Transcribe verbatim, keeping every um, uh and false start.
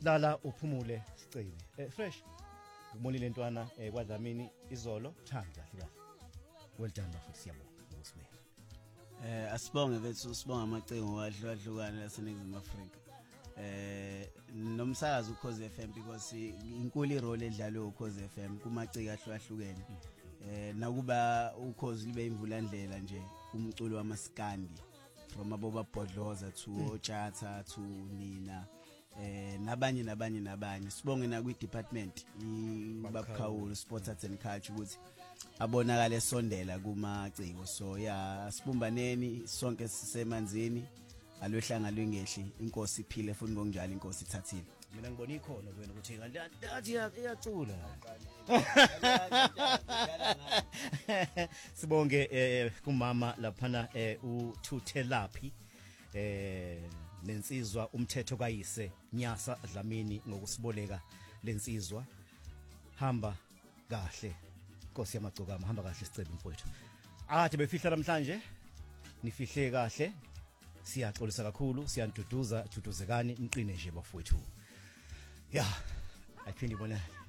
lala uphumule Sicebe eh fresh ubonile intwana eh kwaDlamini izolo thanda kahle kahle well done futhi siyabonga ukusibeka eh asibonge bethu sibonga amacingo wadlukahlukana laseNingizimu Afrika eh nomsakazi uKhozi F M because inkulu irole edlalwe uKhozi F M kumaciko ahlukahlukene eh nakuba uKhozi libe imvulandlela nje umculo wamaskandi from aboba Bodloza to Ochata to Nina eh nabanye nabanye nabanye sibonge na kwi department iBakhawulu Sports Arts and Culture ukuthi abonakala esondela kumaciko so ya sibumbaneni sonke sisemanzini alwehlanga lwengehli inkosi iphile futhi ngokunjalo inkosi ithathile mina ngibona ikhono kwena ukuthi ngathi iyacula sibonge eh kumama laphana eh uThuthelaphi eh lensizwa umthetho kayise Nyasa Dlamini ngokusiboleka lensizwa hamba kahle Nkosi yamagcokama hamba kahle Sicebe mfowethu akade befihla namhlanje nifihle kahle siyaxolisa kakhulu siyanduduza duduzekani niqine nje bafowethu ya ayiphindi bona